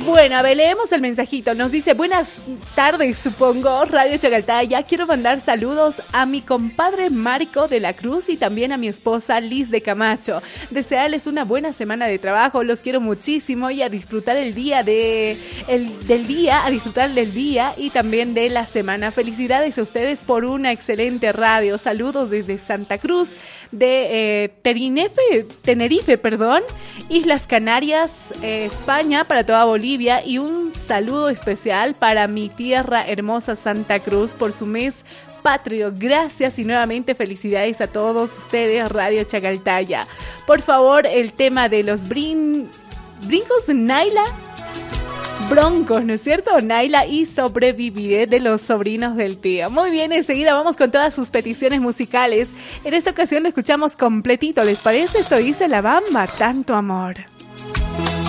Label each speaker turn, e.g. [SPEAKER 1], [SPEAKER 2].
[SPEAKER 1] Bueno, a ver, leemos el mensajito. Nos dice, buenas tardes, supongo, Radio Chagaltaya. Quiero mandar saludos a mi compadre Marco de la Cruz y también a mi esposa Liz de Camacho. Desearles una buena semana de trabajo. Los quiero muchísimo y a disfrutar del día a disfrutar del día y también de la semana. Felicidades a ustedes por una excelente radio. Saludos desde Santa Cruz de Tenerife, Islas Canarias, España, para toda Bolivia, y un saludo especial para mi tierra hermosa Santa Cruz por su mes patrio. Gracias y nuevamente felicidades a todos ustedes, Radio Chagaltaya. Por favor, el tema de los brincos de Naila, Broncos, ¿no es cierto? Naila y Sobreviviré de los Sobrinos del Tío. Muy bien, enseguida vamos con todas sus peticiones musicales. En esta ocasión lo escuchamos completito, ¿les parece? Esto dice La Bamba, Tanto Amor.